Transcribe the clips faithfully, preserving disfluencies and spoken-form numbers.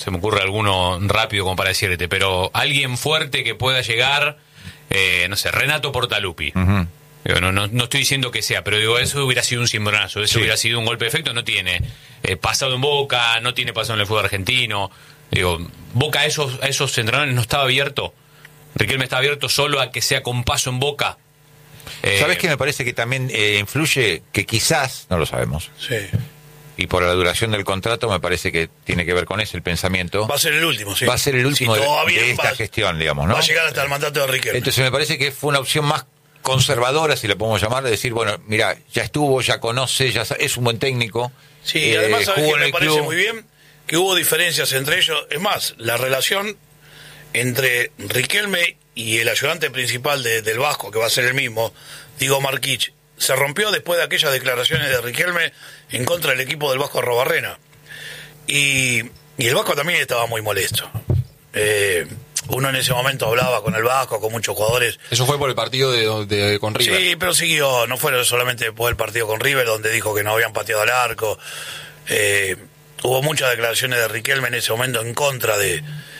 se me ocurre alguno rápido como para decirte, pero alguien fuerte que pueda llegar, eh, no sé, Renato Portaluppi. Uh-huh. Digo, no, no, no estoy diciendo que sea, pero digo, eso hubiera sido un cimbronazo, eso sí. hubiera sido un golpe de efecto. No tiene eh, pasado en Boca, no tiene pasado en el fútbol argentino. Digo, Boca a esos, a esos entrenadores no estaba abierto. Riquelme está abierto solo a que sea con paso en Boca. Eh, ¿Sabes qué me parece que también eh, influye? Que quizás, no lo sabemos. Sí. Y por la duración del contrato me parece que tiene que ver con eso el pensamiento. Va a ser el último, sí. Va a ser el último si de, todo va bien, de esta va, gestión, digamos, ¿no? Va a llegar hasta el mandato de Riquelme. Entonces me parece que fue una opción más conservadora, si le podemos llamar, de decir, bueno, mira, ya estuvo, ya conoce, ya es un buen técnico. Sí, eh, además, ¿sabes qué me parece club. muy bien? Que hubo diferencias entre ellos. Es más, la relación entre Riquelme y el ayudante principal de, del Vasco, que va a ser el mismo, Diego Marquich, se rompió después de aquellas declaraciones de Riquelme en contra del equipo del Vasco Arrobarrena. Y, y el Vasco también estaba muy molesto. Eh, uno en ese momento hablaba con el Vasco, con muchos jugadores. Eso fue por el partido de, de con River. Sí, pero siguió, no fue solamente después del partido con River, donde dijo que no habían pateado al arco. Eh, hubo muchas declaraciones de Riquelme en ese momento en contra de,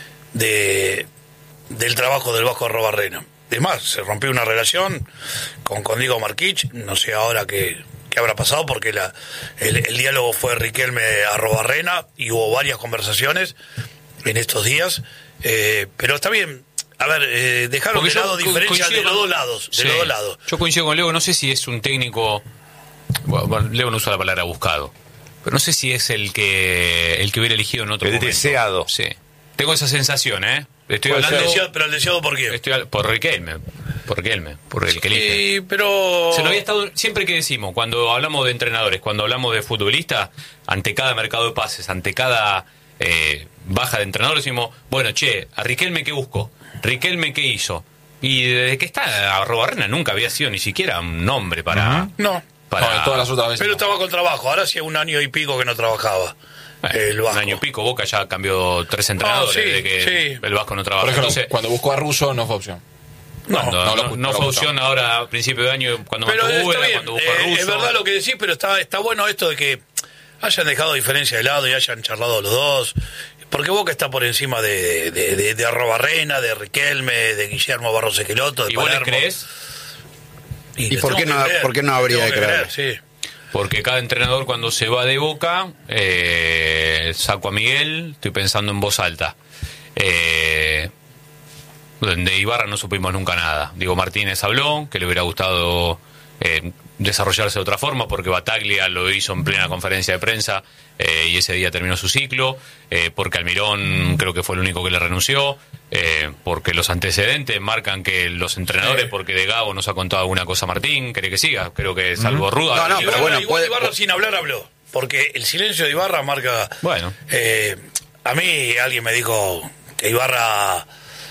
de del trabajo del Vasco Arrobarrena. Es más, se rompió una relación con, con Diego Marquich, no sé ahora qué, qué habrá pasado, porque la, el, el diálogo fue Riquelme Arrobarrena y hubo varias conversaciones en estos días, eh, pero está bien. A ver, eh, dejaron Porque de lado co- diferencias de los con- dos lados, de sí. los dos lados. Yo coincido con Leo, no sé si es un técnico, bueno, Leo no usa la palabra buscado, pero no sé si es el que el que hubiera elegido en otro El momento. deseado. Sí. Tengo esa sensación, ¿eh? Estoy Pero el hablando deseado- pero el deseado, ¿por qué? estoy al- por Riquelme, por Riquelme, por el que elige. Sí, pero... Se lo había estado, siempre que decimos, cuando hablamos de entrenadores, cuando hablamos de futbolistas, ante cada mercado de pases, ante cada eh, baja de entrenadores, decimos, bueno, che, ¿a Riquelme qué buscó? ¿Riquelme qué hizo? Y desde que está Arrobarrena nunca había sido ni siquiera un nombre para... Uh-huh. No, para No, todas las otras veces. pero no. estaba con trabajo, ahora hacía un año y pico que no trabajaba. Bueno, el Vasco. un año y pico, Boca ya cambió tres entrenadores Ah, sí, desde que sí. el Vasco no trabaja. Por ejemplo, Entonces, cuando buscó a Russo no fue opción. No, cuando no no, lo no, pu- no lo fue puso. opción ahora a principio de año, cuando pero mantuvo está Uela, bien, cuando buscó a eh, Russo. es verdad lo que decís, pero está, está bueno esto de que hayan dejado diferencia de lado y hayan charlado los dos, porque Boca está por encima de, de, de, de Arrobarrena, de Riquelme, de Guillermo Barros Esqueloto, de ¿Y vos le Palermo. crees? Y ¿Y les por qué tengo no- que creer, por qué no habría tengo de que creer? Sí. Porque cada entrenador cuando se va de Boca, eh, saco a Miguel, estoy pensando en voz alta. Eh, de Ibarra no supimos nunca nada. Diego Martínez habló, que le hubiera gustado eh, desarrollarse de otra forma, porque Bataglia lo hizo en plena conferencia de prensa eh, y ese día terminó su ciclo, eh, porque Almirón creo que fue el único que le renunció, eh, porque los antecedentes marcan que los entrenadores, Sí. porque de Gago nos ha contado alguna cosa Martín, ¿cree que siga? Creo que salvo Ruda. No, no, Ibarra, pero bueno, igual puede- Ibarra sin hablar habló, porque el silencio de Ibarra marca... Bueno. Eh, a mí alguien me dijo que Ibarra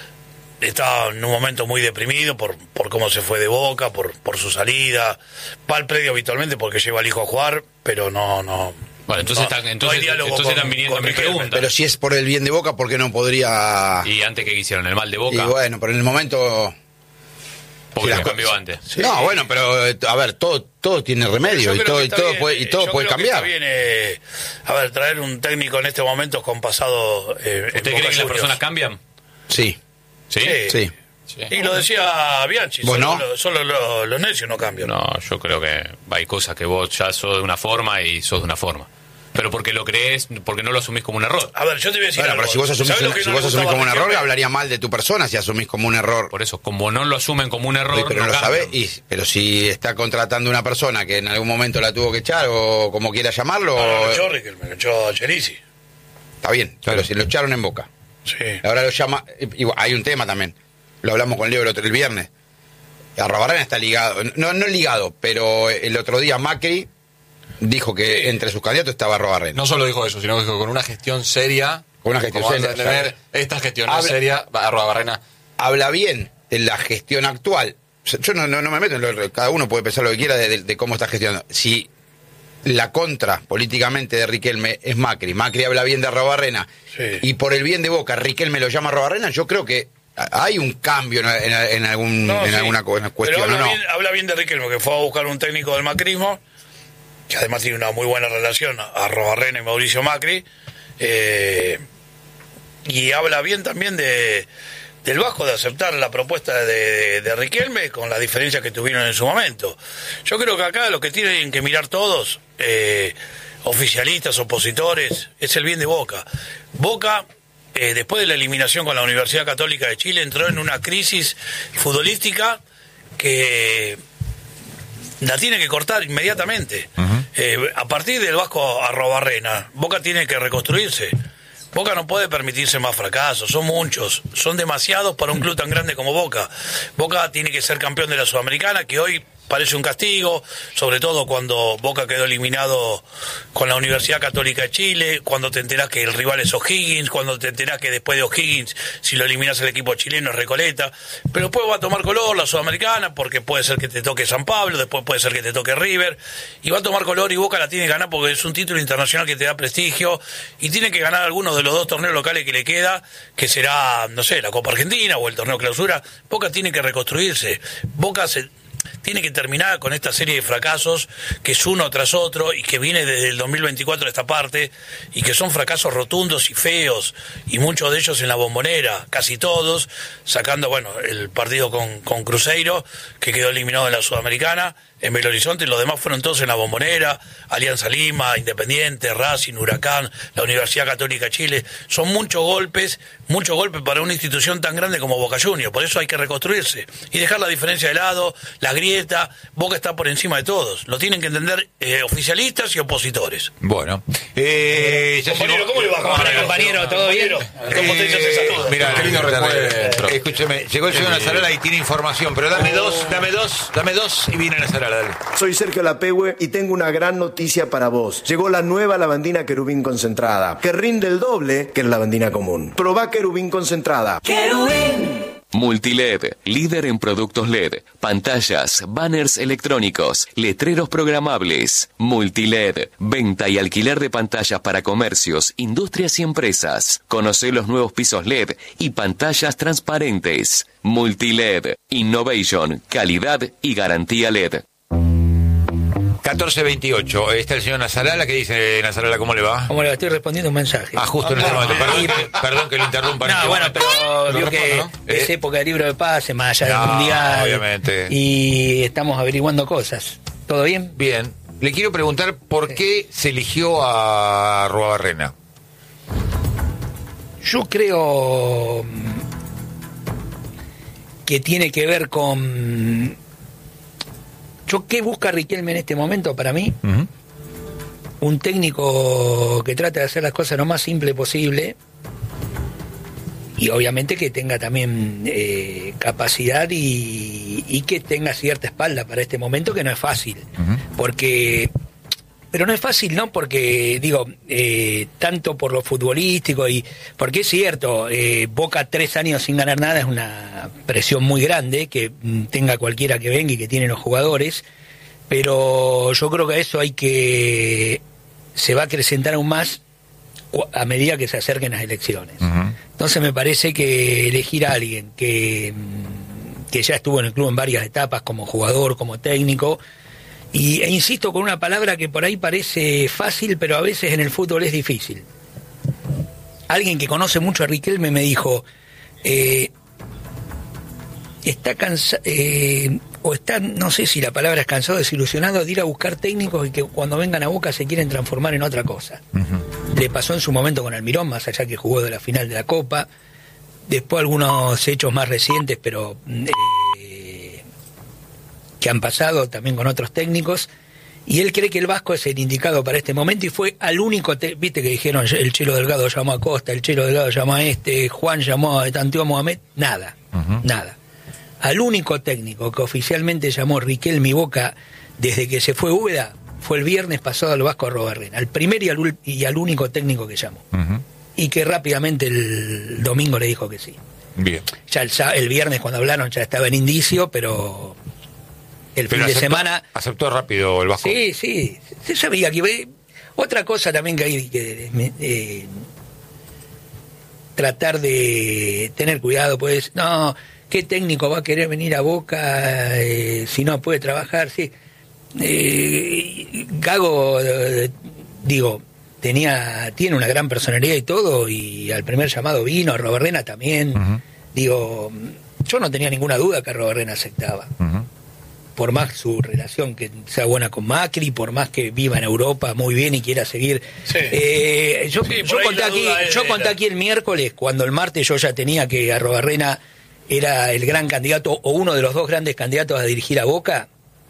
estaba en un momento muy deprimido por, por cómo se fue de Boca, por, por su salida. Va al predio habitualmente porque lleva al hijo a jugar, pero no... no Bueno, entonces, no- están, no entonces, hay diálogo entonces con- están viniendo con mi Riquelme. pregunta. Pero si es por el bien de Boca, ¿por qué no podría...? Y antes que hicieron el mal de Boca, Y bueno, pero en el momento... porque si las lo cambió cosas- antes. Sí. No, bueno, pero eh, a ver, todo todo tiene remedio Yo y creo todo que y está todo bien, puede y todo yo puede creo que cambiar. está bien, eh, a ver, traer un técnico en este momento con pasado... Eh, en ¿Usted cree Boca que las Juniors. personas cambian? Sí, ¿Sí? Sí. sí. Y lo decía Bianchi, ¿Vos solo, no? lo- solo lo- los necios no cambian. No, yo creo que hay cosas que vos ya sos de una forma y sos de una forma. Pero porque lo crees, porque no lo asumís como un error. A ver, yo te voy a decir Bueno, algo. pero si vos asumís, ¿Sabés lo un- que si no vos le asumís gustaba como un a error, Riquelme? hablaría mal de tu persona si asumís como un error. Por eso, como no lo asumen como un error, Sí, pero no, lo cambian. sabés, y, pero si está contratando una persona que en algún momento la tuvo que echar o como quiera llamarlo, No, no, lo echó Riquelme, lo echó a Cherizi. está bien, Claro. pero si lo echaron en Boca. Sí. Ahora lo llama, y hay un tema también, lo hablamos con Leo el, otro, el viernes. Arrobarrena está ligado, no, no ligado, pero el otro día Macri dijo que Sí. entre sus candidatos estaba Arrobarrena. No solo dijo eso, sino que dijo con una gestión seria. Con una gestión como vas a seria, tener ¿sabes? esta gestión no Habla- seria, va, arroba Barrena. Habla bien de la gestión actual. O sea, yo no, no, no me meto en lo, cada uno puede pensar lo que quiera de, de- de cómo está gestionando. Si la contra políticamente de Riquelme es Macri, Macri habla bien de Arrobarrena, Sí. y por el bien de Boca Riquelme lo llama Arrobarrena, yo creo que hay un cambio en, en- en algún, No, en sí. alguna cu- en cuestión, Pero habla, ¿o no? bien, habla bien de Riquelme, que fue a buscar un técnico del macrismo, que además tiene una muy buena relación a Arrobarrena y Mauricio Macri, eh, y habla bien también de del Vasco de aceptar la propuesta de, de, de Riquelme con las diferencias que tuvieron en su momento. Yo creo que acá lo que tienen que mirar todos, eh, oficialistas, opositores, es el bien de Boca. Boca, eh, después de la eliminación con la Universidad Católica de Chile, entró en una crisis futbolística que la tiene que cortar inmediatamente. Uh-huh. Eh, a partir del Vasco Arrobarrena, Boca tiene que reconstruirse. Boca no puede permitirse más fracasos, son muchos, son demasiados para un club tan grande como Boca. Boca tiene que ser campeón de la Sudamericana, que hoy parece un castigo, sobre todo cuando Boca quedó eliminado con la Universidad Católica de Chile, cuando te enterás que el rival es O'Higgins, cuando te enterás que después de O'Higgins, si lo eliminas el equipo chileno es Recoleta, pero después va a tomar color la Sudamericana, porque puede ser que te toque San Pablo, después puede ser que te toque River, y va a tomar color y Boca la tiene que ganar porque es un título internacional que te da prestigio, y tiene que ganar alguno de los dos torneos locales que le queda, que será, no sé, la Copa Argentina o el torneo Clausura. Boca tiene que reconstruirse, Boca se... tiene que terminar con esta serie de fracasos que es uno tras otro y que viene desde el dos mil veinticuatro a esta parte y que son fracasos rotundos y feos y muchos de ellos en la Bombonera, casi todos, sacando, bueno, el partido con, con Cruzeiro que quedó eliminado en la Sudamericana, en Belo Horizonte, y los demás fueron todos en la Bombonera, Alianza Lima, Independiente, Racing, Huracán, la Universidad Católica de Chile. Son muchos golpes, muchos golpes para una institución tan grande como Boca Juniors. Por eso hay que reconstruirse y dejar la diferencia de lado, la grieta. Boca está por encima de todos. Lo tienen que entender eh, oficialistas y opositores. Bueno. Eh, ya compañero, ¿cómo le va, compañero? Compañero, ¿todo bien? ¿Cómo te echas esa cosa? Mira, qué lindo recuerdo. Escúcheme, llegó el señor Nazarala y tiene información, pero dame dos, dame dos, dame dos y viene Nazarala. Dale. Soy Sergio Lapehue y tengo una gran noticia para vos. Llegó la nueva lavandina Querubín concentrada, que rinde el doble que la lavandina común. Probá Querubín concentrada. Querubín. Multiled, líder en productos L E D, pantallas, banners electrónicos, letreros programables. Multiled, venta y alquiler de pantallas para comercios, industrias y empresas. Conoce los nuevos pisos L E D y pantallas transparentes. Multiled, innovation, calidad y garantía L E D. catorce veintiocho, está el señor Nazarala. ¿Qué dice Nazarala? ¿Cómo le va? Como le estoy respondiendo un mensaje. Ah, justo en este momento. Perdón, que, perdón que lo interrumpa. No, bueno, pero vio que ¿no? es ¿Eh? época de libro de pase, más allá No, del mundial. obviamente. Y estamos averiguando cosas. ¿Todo bien? Bien. Le quiero preguntar por qué se eligió a Arruabarrena. Yo creo que tiene que ver con... Yo, ¿qué busca Riquelme en este momento para mí? Uh-huh. Un técnico que trate de hacer las cosas lo más simple posible y obviamente que tenga también eh, capacidad y, y que tenga cierta espalda para este momento, que no es fácil. Uh-huh. Porque... Pero no es fácil, ¿no? Porque, digo, eh, tanto por lo futbolístico y... Porque es cierto, eh, Boca tres años sin ganar nada es una presión muy grande que mm, tenga cualquiera que venga y que tienen los jugadores, pero yo creo que eso hay que... se va a acrecentar aún más a medida que se acerquen las elecciones. Uh-huh. Entonces me parece que elegir a alguien que, que ya estuvo en el club en varias etapas como jugador, como técnico... Y, e insisto con una palabra que por ahí parece fácil, pero a veces en el fútbol es difícil. Alguien que conoce mucho a Riquelme me dijo, eh, está cansado, eh, o está, no sé si la palabra es cansado, desilusionado de ir a buscar técnicos y que cuando vengan a Boca se quieren transformar en otra cosa. Uh-huh. Le pasó en su momento con Almirón, más allá que jugó de la final de la Copa. Después algunos hechos más recientes, pero... Eh, que han pasado también con otros técnicos, y él cree que el Vasco es el indicado para este momento y fue al único, te- viste que dijeron el Chelo Delgado llamó a Costa, el Chelo Delgado llamó a este, Juan llamó a Tanteo Mohamed, nada, uh-huh. nada. Al único técnico que oficialmente llamó Riquelme y Boca desde que se fue Úbeda fue el viernes pasado al Vasco Arruabarrena, al primer y al, y al único técnico que llamó. Uh-huh. Y que rápidamente el domingo le dijo que sí. Bien. Ya el, el viernes cuando hablaron ya estaba en indicio, pero... El Pero fin de aceptó, semana... aceptó rápido el Vasco. Sí, sí. Se sabía que... Otra cosa también que hay que... Eh, tratar de tener cuidado, pues... No, ¿qué técnico va a querer venir a Boca eh, si no puede trabajar? Sí. Eh, Gago, eh, digo, tenía, tiene una gran personalidad y todo, y al primer llamado vino, Arruabarrena también. Uh-huh. Digo, yo no tenía ninguna duda que Arruabarrena aceptaba. Uh-huh. Por más su relación que sea buena con Macri, por más que viva en Europa muy bien y quiera seguir. Sí. Eh, yo sí, yo conté aquí, yo conté aquí el miércoles, cuando el martes yo ya tenía que Arruabarrena era el gran candidato o uno de los dos grandes candidatos a dirigir a Boca.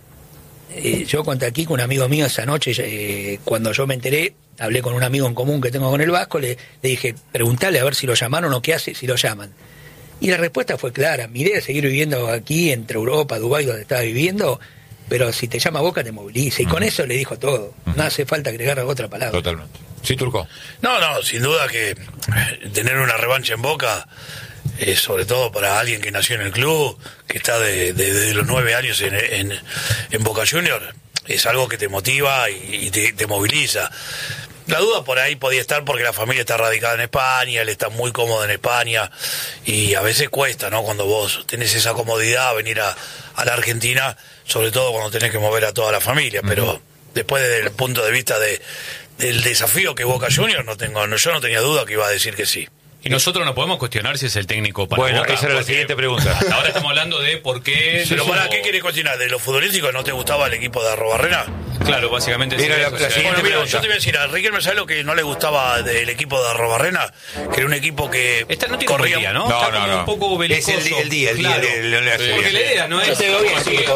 Eh, yo conté aquí con un amigo mío esa noche, eh, cuando yo me enteré, hablé con un amigo en común que tengo con el Vasco, le, le dije, preguntale a ver si lo llamaron o qué hace si lo llaman. Y la respuesta fue clara, mi idea es seguir viviendo aquí entre Europa, Dubái, donde estaba viviendo, pero si te llama Boca te moviliza. Y uh-huh. con eso le dijo todo, uh-huh. no hace falta agregar otra palabra. Totalmente. Sí, Turco. No, no, sin duda que tener una revancha en Boca, eh, sobre todo para alguien que nació en el club, que está de, de, de los nueve años en, en, en Boca Juniors, es algo que te motiva y, y te, te moviliza. La duda por ahí podía estar porque la familia está radicada en España, él está muy cómodo en España y a veces cuesta, ¿no? Cuando vos tenés esa comodidad, venir a, a la Argentina, sobre todo cuando tenés que mover a toda la familia, uh-huh. pero después desde el punto de vista de, del desafío que Boca Juniors, no tengo, no, yo no tenía duda que iba a decir que sí. Y nosotros no podemos cuestionar si es el técnico para Bueno, Boca, esa era la siguiente pregunta. Ahora estamos hablando de por qué... Pero para qué querés cuestionar, ¿de lo futbolístico no te gustaba el equipo de Arruabarrena? Claro, básicamente Mira, la, la siguiente bueno, mira, pregunta. yo te voy a decir, a Riquelme, ¿sabes lo que no le gustaba del equipo de Arruabarrena? Que era un equipo que Esta no tiene corría... día, ¿no? No, Está no, como no. un poco belicoso. Es el día, el día, el claro. día. El, el, el, el, Porque la idea no es... Yo te veo bien, Turquito.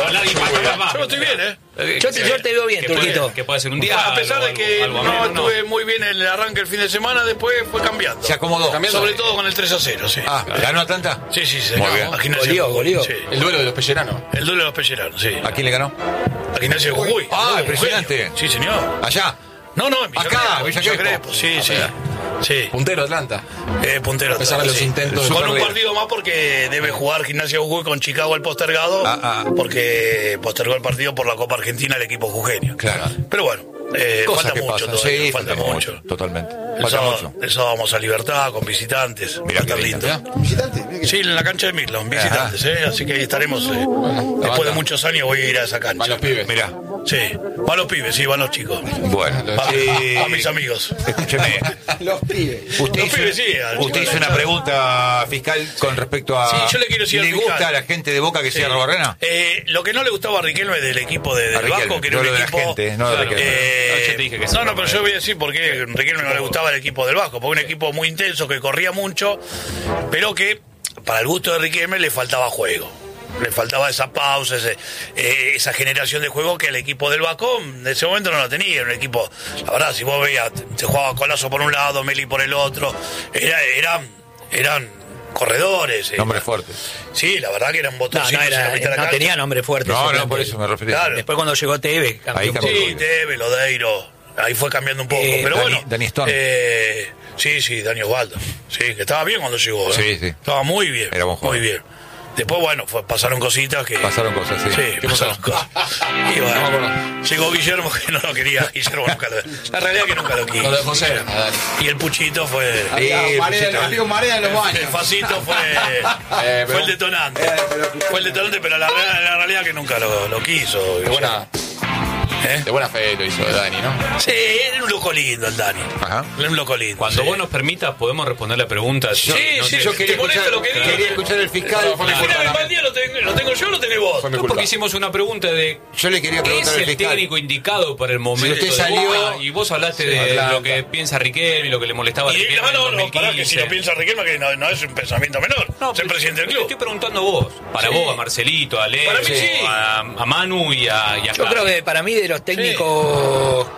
Yo estoy bien, ¿eh? Yo te, yo te veo bien, que Turquito. Puede, que puede ser un día... A pesar de que algo, algo no menos, estuve muy bien en el arranque el fin de semana, después fue cambiando. Se acomodó. Cambiando. Sobre todo con el tres a cero, sí. Ah, ¿ganó Atlanta? Sí, sí, sí. Muy bien. A Gimnasia Goleó, de Jujuy, goleó. sí. El duelo de los pelleranos. El duelo de los pelleranos, sí. ¿A quién le ganó? A Gimnasia de Jujuy. Ah, El impresionante. Jujuy. Sí, señor. Allá. No, no, en Villa Acá, Crespo, Villa Villa Crespo. Crespo, sí, sí. Sí. Puntero Atlanta. Eh, puntero. A pesar de los sí. intentos de Con un perder. partido más porque debe jugar Gimnasia de Jujuy con Chicago al postergado, Ah, ah. porque postergó el partido por la Copa Argentina el equipo jujeño. Claro. Pero bueno, eh, Cosas falta que mucho pasan. todavía, Sí, falta, falta mucho. mucho. Totalmente. El Falta sábado, mucho. el sábado vamos a Libertad con visitantes. Mirá Va a estar qué lindo. lindo. ¿Visitante? Mira que- Sí, en la cancha de Midland, visitantes, ¿eh? Así que ahí estaremos. Eh. Después de muchos años voy a ir a esa cancha. Van los pibes. Mirá. Sí, van los pibes, sí, van los chicos. Bueno. Va, eh, a mis amigos. Escúcheme. Los pibes. Usted Los hizo, pibes, sí, al usted chico hizo de una la- pregunta fiscal con respecto a... Sí, yo le quiero decir al ¿Le fiscal. gusta a la gente de Boca que Sí. sea Arruabarrena? Eh, lo que no le gustaba a Riquelme del equipo de, A del Riquelme, Vasco, que era yo un lo de la equipo... gente, no de Claro, Riquelme. eh, No, yo te dije que sí. no, no, pero yo voy a decir por qué Riquelme no le gustaba el equipo del Vasco, porque un equipo muy intenso, que corría mucho, pero que para el gusto de Riquelme le faltaba juego. Le faltaba esa pausa, ese, eh, esa generación de juego que el equipo del Vasco en ese momento no lo tenía. Era un equipo, la verdad, si vos veías, se jugaba Colazo por un lado, Meli por el otro, era, eran, eran corredores. eh. Nombre fuerte. Sí, la verdad que eran No, botoncitos no, en la era, mitad de la no cancha. tenía nombre fuerte. No, ese no, por plantel. eso me refería. Claro. Después cuando llegó Tevez, cambió Ahí un cambió. poco. Sí, Teve, Lodeiro, ahí fue cambiando un poco, Eh, pero Dani- bueno. Dani Stone. Eh, sí, sí, Dani Osvaldo. Sí, que estaba bien cuando llegó. ¿eh? Sí, sí. Estaba muy bien. Era buen jugador. muy bien. Después, bueno, fue, pasaron cositas que... Pasaron cosas, sí. Sí, ¿Qué pasaron pasó? cosas. Y bueno, llegó Guillermo que no lo quería. Guillermo nunca lo... La realidad es que nunca lo quiso. Lo de José. a Dani. Y el Puchito fue... Había Eh, marea, pusiste- los amigos marea en los El baños. Facito fue, Eh, fue pero- el detonante. Eh, pero- Fue el detonante, pero la, real- la realidad es que nunca lo, lo quiso. De buena, ¿Eh? de buena fe lo hizo Dani, ¿no? Sí, era un loco lindo el Dani. Ajá. Era un loco lindo. Cuando sí. vos nos permitas, podemos responder la pregunta. Sí, No sí, sé, Yo ¿te quería molesta escuchar, lo que digo? quería escuchar el fiscal. No, fue mi Al culpa. final del día lo tengo, lo tengo yo o lo tenés vos. Fue mi No, culpa. porque hicimos una pregunta de Yo le quería ¿qué es preguntar al el fiscal. técnico indicado para el momento usted de salió- Boca? Y vos hablaste Sí, de Atlanta. lo que piensa Riquelme y lo que le molestaba a Y, Riquelme no, no, en no, pará, que si lo dos mil quince. piensa Riquelme, que no, no es un pensamiento menor. No, Ser pero presidente del te club. estoy preguntando a vos. Para Sí. vos, a Marcelito, a Alex, Para mí sí. a, a Manu y a, y a Yo Carlos. creo que para mí de los técnicos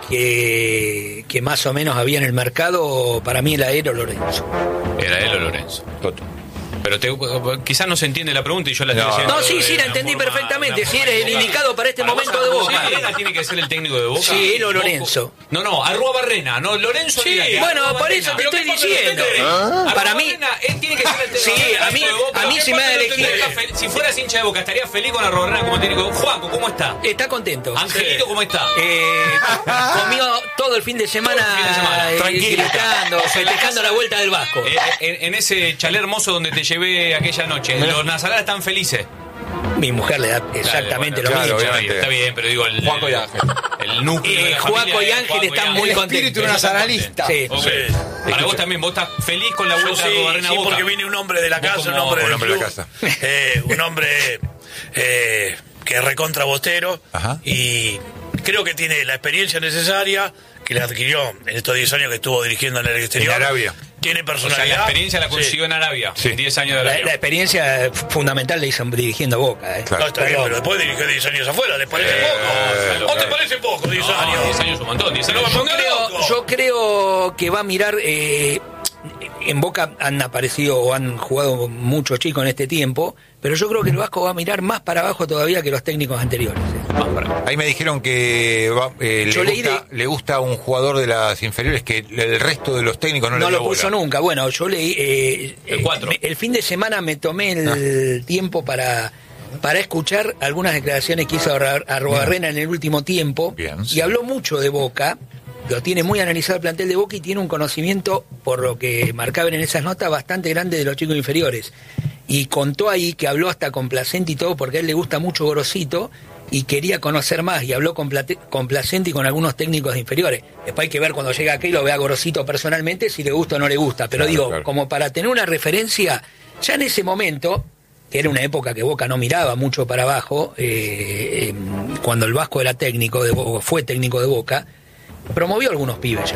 que, que más o menos había en el mercado, para mí era Eero Lorenzo. Era él o Lorenzo. Toto. Pero te, quizás no se entiende la pregunta y yo la estoy No, haciendo. No, sí, de sí, la una entendí forma- perfectamente. una Si forma eres el equivocada. indicado para este Para vos, momento de Boca. Arruabarrena tiene que ser el técnico de Boca. Sí, él o Y vos- Lorenzo. No, no, Arruabarrena, no, Lorenzo. Sí, diga que bueno, Arruabarrena. por eso te Pero estoy ¿qué pasa? diciendo. ¿Ah? Para mí- Arruabarrena, él tiene que ser el Sí, técnico a mí- de Boca. a mí ¿Qué si me pasa? da a No elegir- tendría fel- Si fueras hincha de Boca, estarías feliz con Arruabarrena como técnico. Juanco, ¿cómo está? Está contento. Angelito, ¿cómo está? Eh, comió todo el fin de semana, Todo el fin de semana. eh, Tranquilo. gritando, O sea, en la festejando casa- la vuelta del Vasco. Eh, en, en ese chalet hermoso donde te llevé aquella noche, los Nazarás están felices. Mi mujer le da exactamente Dale, bueno, lo claro, mismo. obviamente. Está bien, pero digo, el, Juaco y el- Ángel. el núcleo. Eh, de la Juaco familia y es Ángel Juaco y están Ángel. muy El contentos. espíritu nacionalista. Sí. Sí. Ahora vos también, vos estás feliz con la Yo vuelta sí, de Arrobarrena sí, a Boca. porque viene un hombre de la Vos casa, como- un hombre un del hombre de la club, casa. eh, un hombre eh, que es recontra bostero Ajá. y creo que tiene la experiencia necesaria que le adquirió en estos diez años que estuvo dirigiendo en el exterior. En Arabia. Tiene O sea, personalidad. la experiencia la Sí. consiguió en Arabia. Sí. En diez años de La, Arabia. la experiencia fundamental le hizo dirigiendo Boca. ¿eh? Claro. No, está bien, Perdón. pero después dirigió diez años afuera, ¿les parece Eh, poco? ¿O te eh, parece poco diez No, años? diez años es un montón. diez años No, es un Yo no, montón. creo, loco. yo creo que va a mirar. eh, en Boca han aparecido o han jugado muchos chicos en este tiempo, pero yo creo que el Vasco va a mirar más para abajo todavía que los técnicos anteriores. ¿eh? Ahí me dijeron que va- eh, le, Yo leí gusta, le gusta a un jugador de las inferiores que el resto de los técnicos no, No le lo dio puso bola. nunca. Bueno, yo leí. eh, El eh, cuatro. me- el fin de semana me tomé el tiempo para. Para escuchar algunas declaraciones que hizo Arra- Arrobarrena en el último tiempo. Bien, y sí. habló mucho de Boca. Lo tiene muy analizado el plantel de Boca y tiene un conocimiento, por lo que marcaban en esas notas, bastante grande de los chicos inferiores. Y contó ahí que habló hasta con Placenti y todo, porque a él le gusta mucho Gorosito y quería conocer más. Y habló con, Plate- con Placenti y con algunos técnicos inferiores. Después hay que ver cuando llega aquí y lo vea a Gorosito personalmente si le gusta o no le gusta. Pero Claro, digo, claro. como para tener una referencia, ya en ese momento, que era una época que Boca no miraba mucho para abajo, eh, eh, cuando el Vasco era técnico, de Bo- fue técnico de Boca, promovió algunos pibes ya.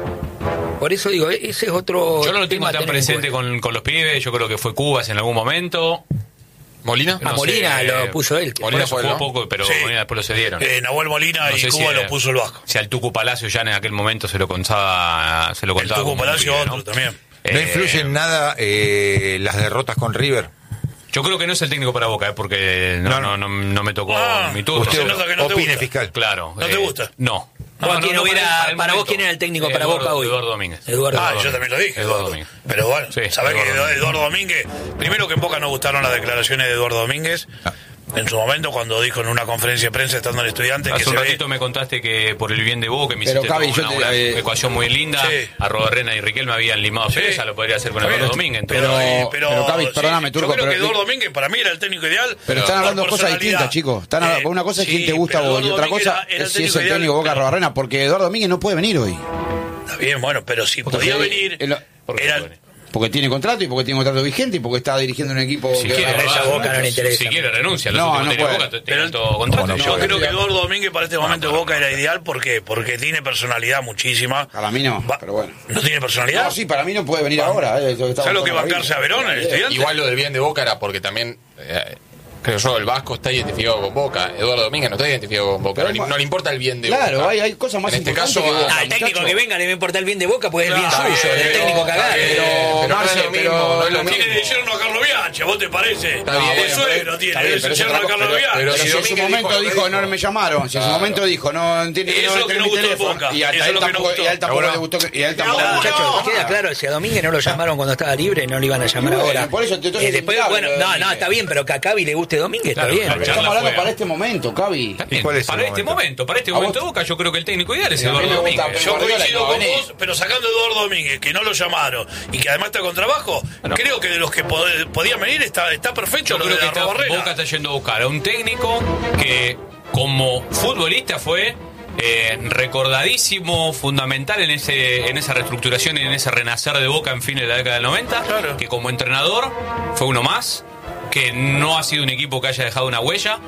Por eso digo, e- ese es otro Yo no lo tengo tema a tan tener en presente cuenta. con, con los pibes. Yo creo que fue Cubas en algún momento. ¿Molina? A Molina lo puso él. Molina Por eso fue fue, ¿no? poco, pero Sí. Molina después lo cedieron. Eh, Nahuel Molina No y sé si Cuba era- lo puso el Vasco. Si al Tucu Palacio ya en aquel momento se lo contaba, se lo El contaba. Tucu como un Palacio pibe, otro ¿no? también. ¿No Eh, influye en nada eh, las derrotas con River? Yo creo que no es el técnico para Boca, eh, porque no, no, no, no me tocó Ah, mi turno. se Usted nota que no te opine, gusta. fiscal. Claro. ¿No te gusta? No. ¿Vos No, no, quién no, hubiera- para el para vos momento. quién era el técnico para Eduardo- Boca hoy? Eduardo Domínguez. Eduardo. Ah, Eduardo yo también lo dije. Eduardo Eduardo. Domínguez. Pero bueno, Sí, sabés que Eduardo Eduardo Domínguez, primero que en Boca no gustaron las declaraciones de Eduardo Domínguez. En su momento, cuando dijo en una conferencia de prensa estando en Estudiantes que Hace se un ve- ratito me contaste que por el bien de Boca me Pero, hiciste Cavi, toda yo una, te- una eh, ecuación muy linda. Sí. A Roberrena y Riquelme habían limado Sí. pereza, lo podría hacer con Está Eduardo bien. Domínguez. Entonces, Pero- Eh, pero, Cavi, sí, perdóname, yo Turco, creo pero- que Eduardo Domínguez para mí era el técnico ideal. Pero están por hablando de cosas personalidad. distintas, chicos. Están hablando- Eh, una cosa es sí, quién te gusta a pero vos y Eduardo otra Domínguez cosa era- era es si es el ideal, técnico de Boca pero- Barrena, porque Eduardo Domínguez no puede venir hoy. Está bien, bueno, pero si Porque podía él- venir. él- ¿por qué era- no puede? Porque tiene contrato y porque tiene contrato vigente y porque está dirigiendo un equipo Si que quiere, va a- esa va, Boca no le interesa. Si quiere, renuncia. Los No, últimos no técnicos de puede. Boca Pero tienen todo contrato. no yo puede? creo que Eduardo Domínguez para este momento de Boca era ideal. ¿Por qué? Porque tiene personalidad muchísima. Para mí no, Va- pero bueno. ¿No tiene personalidad? No, sí, para mí no puede venir ahora. eh, eso que estamos ¿Sabes lo que hablando bancarse a ahorita. Verón, el estudiante? Igual lo del bien de Boca era porque también, eh, creo yo, el Vasco está identificado con Boca. Eduardo Domínguez no está identificado con Boca. Pero No, le- ma- no le importa el bien de Claro, Boca. hay, hay cosas más En este importantes caso, que Boca, Ah, el técnico muchacho. que venga le va a importar el bien de Boca, pues es el bien Claro, suyo, eh, del técnico está cagado. bien. Pero, Pero no Marce, es lo mismo, pero- no es lo Tiene mismo. de yerno a Carlos Bianchi, ¿a vos te parece? Está bien, de pero- suegro tiene, está bien, es pero el es yerno a otra Carlos cosa, Bianchi. pero- Pero si si en su Domínguez momento dijo lo que dijo, no dijo. me llamaron, si en su Claro. momento dijo, no tiene Eso no es lo que tenés no mi gustó de teléfono, Boca, y a eso es él lo que no tampoco, gustó. y a él tampoco Ahora- le gustó, que- y a él tampoco No, le gustó. Muchachos, queda claro, si a Domínguez no lo llamaron cuando estaba libre, no lo iban a llamar Y bueno, ahora. por eso, entonces Eh, es después, indudable bueno, lo de no, no, Domínguez. está bien, pero que a Cavi le guste Domínguez, está Claro, bien. claro, Pero charla estamos hablando fuera. para este momento, Cavi. ¿Y cuál es el Para este momento? momento, para este ¿A momento de vos? Boca, yo creo que el técnico ideal es Sí, a mí Eduardo me gusta, Domínguez. Yo Guardiola coincido no va a con venir. vos, pero sacando a Eduardo Domínguez, que no lo llamaron y que además está con trabajo, creo que de los que pod- podían venir está, está perfecto Yo lo creo de que la está, Barrera. Boca está yendo a buscar a un técnico que como futbolista fue eh, recordadísimo, fundamental en ese en esa reestructuración y en ese renacer de Boca en fines de la década del noventa, Claro. que como entrenador fue uno más, que no ha sido un equipo que haya dejado una huella,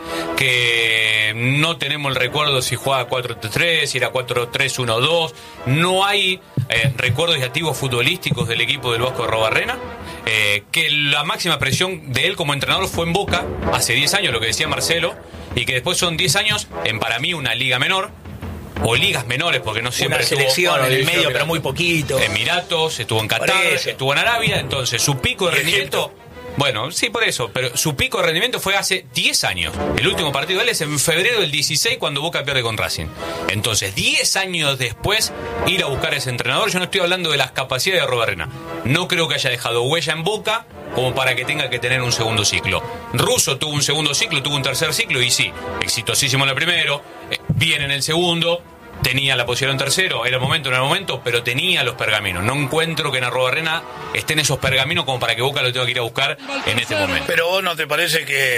que no tenemos el recuerdo si jugaba cuatro tres tres, si era cuatro tres uno dos, no hay eh, recuerdos y activos futbolísticos del equipo del Vasco de Robarrena, eh, que la máxima presión de él como entrenador fue en Boca hace diez años, lo que decía Marcelo, y que después son diez años en para mí una liga menor, o ligas menores, porque no siempre Una estuvo- selección bueno, en el división medio, pero menor. muy poquito. Emiratos, estuvo en Por Qatar, eso. estuvo en Arabia, entonces su pico de Y rendimiento... Bueno, sí, por eso, pero su pico de rendimiento fue hace diez años. El último partido de él es en febrero del dieciséis cuando Boca pierde con Racing. Entonces, diez años después, ir a buscar a ese entrenador, yo no estoy hablando de las capacidades de Robarrena. No creo que haya dejado huella en Boca como para que tenga que tener un segundo ciclo. Russo tuvo un segundo ciclo, tuvo un tercer ciclo y sí, exitosísimo en el primero, eh, bien en el segundo. Tenía la posición en tercero, era el momento, no era el momento, pero tenía los pergaminos. No encuentro que en Arrobarrena estén esos pergaminos como para que Boca lo tenga que ir a buscar en este momento. Pero vos no te parece que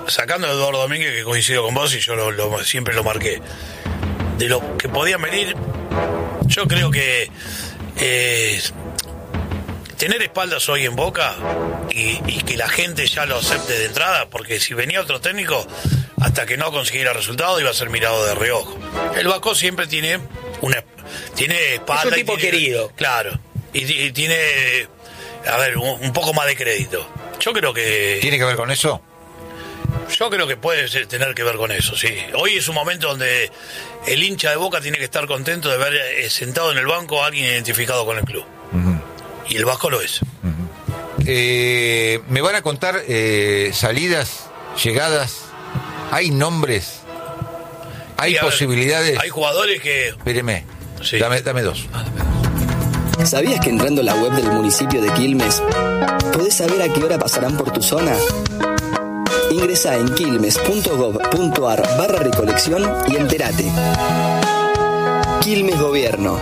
sacando a Eduardo Domínguez, que coincido con vos y yo lo, lo, siempre lo marqué, de lo que podían venir, yo creo que eh, tener espaldas hoy en Boca y, y que la gente ya lo acepte de entrada, porque si venía otro técnico, hasta que no consiguiera resultado iba a ser mirado de reojo. El Vasco siempre tiene una tiene espalda. Es un tipo y tiene, querido. Claro. Y, y tiene, a ver, un, un poco más de crédito. Yo creo que... ¿Tiene que ver con eso? Yo creo que puede ser, tener que ver con eso, sí. Hoy es un momento donde el hincha de Boca tiene que estar contento de ver eh, sentado en el banco a alguien identificado con el club. Uh-huh. Y el Vasco lo es. Uh-huh. eh, ¿Me van a contar eh, salidas, llegadas? ¿Hay nombres? ¿Hay sí, posibilidades? Ver, hay jugadores que... Espéreme, sí. dame, dame dos. ¿Sabías que entrando a la web del municipio de Quilmes podés saber a qué hora pasarán por tu zona? Ingresá en quilmes punto gob punto ar barra recolección y entérate. Quilmes Gobierno.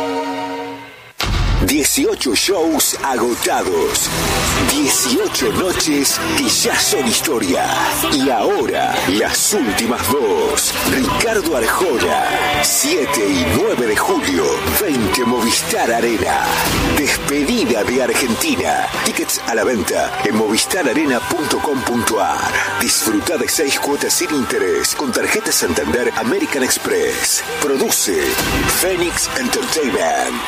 dieciocho shows agotados, dieciocho noches que ya son historia. Y ahora, las últimas dos. Ricardo Arjona, siete y nueve de julio, veinte Movistar Arena. Despedida de Argentina. Tickets a la venta en movistar arena punto com punto ar. Disfruta de seis cuotas sin interés con tarjeta Santander American Express. Produce Phoenix Entertainment.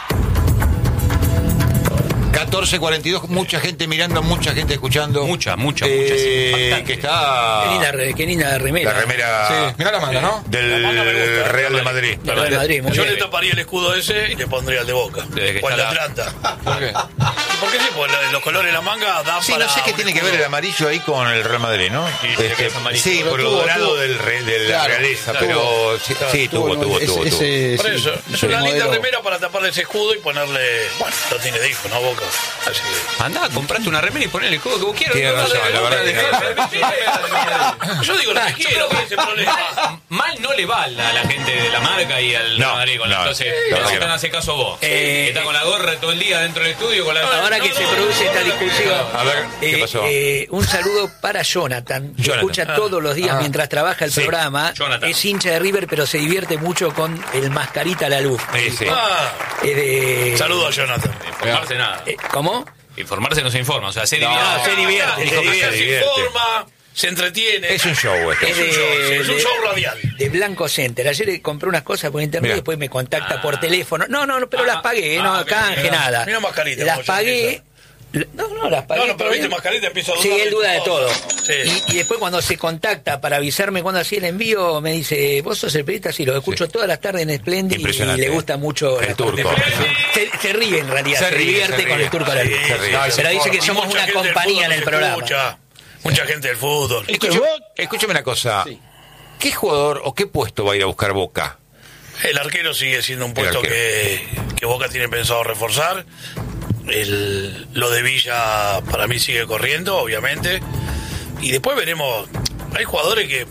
catorce cuarenta y dos, mucha gente mirando, mucha gente escuchando. Mucha, mucha, eh, mucha. Que está... Qué linda, qué linda remera. La remera... Sí. Mirá la manda, ¿no? Del la me gusta, Real de Madrid. Del Real de Madrid, muy Yo bien. le taparía el escudo ese y le pondría el de Boca. O el de Atlanta. ¿Por qué? ¿Por qué sí? Porque los colores de la manga dan Sí, para... no sé qué tiene que ver el amarillo ahí con el Real Madrid, ¿no? Sí, Este, que es amarillo. sí, por lo Tuvo, dorado tuvo. del re, de la Claro, realeza, claro, pero sí, sí, tuvo, tuvo, ese- tuvo, tuvo. ese- Por sí, eso, es sí, una linda modelo. remera para taparle ese escudo y ponerle... Bueno, lo tiene de hijo, ¿no? Boca. Así que... Andá, compraste una remera y ponele el juego que vos quieras. Tiene No, razón, dale, la verdad dale, que dale, tiene dale. Yo digo lo que quiero, ¿cuál es el problema? Mal no le va a la, a la gente de la marca y al No, Madrid. Con no, entonces, la verdad que necesitan no. hacer caso vos. Eh, que está con la gorra todo el día dentro del estudio. Con la... Ahora que No, se no, produce no, esta no, no, discusión, A ver, ¿qué eh, pasó? eh, un saludo para Jonathan, que Jonathan. escucha Ah. todos los días Ah. mientras trabaja el Sí, programa. Jonathan. Es hincha de River, pero se divierte mucho con el mascarita a la luz. Sí, sí. Ah, Es de... saludo a Jonathan. Informarse nada. Eh, ¿Cómo? Informarse no se informa. O sea, se No, divierte. se divierte, Se se divierte. divierte, se divierte. informa, se entretiene. Es un show esto. Es un show, sí, de, es un de- show radial. de Blanco Center. Ayer le compré unas cosas por internet Mirá. y después me contacta por teléfono. No, no, no, pero Ah, las pagué, ah, no ok, canje, mirá, nada. mirá mascarita, Las como yo pagué. empiezo. No, no, las pagué. No, no, pero todo viste, bien. mascarita empieza a dudar Sí, de él duda de todo. Sí. Y, y después cuando se contacta para avisarme cuando hacía el envío, me dice, vos sos el periodista, sí, lo escucho todas las tardes en Splendid y Impresionante. le gusta mucho El la turco. parte de- Se, se ríe en realidad, Se se, ríe, divierte se con ríe. el turco a la luz. Se ríe. No, pero dice que Y somos mucha una gente del compañía fútbol en el nos programa. escucha, mucha gente del fútbol. Escúchame, escúchame una cosa. ¿Qué jugador o qué puesto va a ir a buscar Boca? El arquero sigue siendo un El puesto arquero. que, que Boca tiene pensado reforzar. El, lo de Villa para mí sigue corriendo, obviamente. Y después veremos. Hay jugadores que